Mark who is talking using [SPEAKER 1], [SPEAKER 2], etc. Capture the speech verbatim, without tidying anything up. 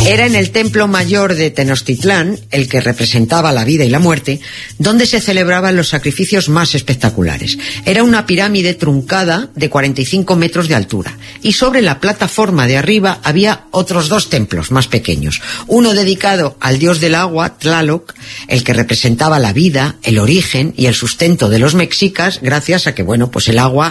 [SPEAKER 1] Era en el templo mayor de Tenochtitlán, el que representaba la vida y la muerte, donde se celebraban los sacrificios más espectaculares. Era una pirámide truncada de cuarenta y cinco metros de altura, y sobre la plataforma de arriba había otros dos templos más pequeños, uno dedicado al dios del agua, Tlaloc, el que representaba la vida, el origen y el sustento de los mexicas, gracias a que, bueno, pues el agua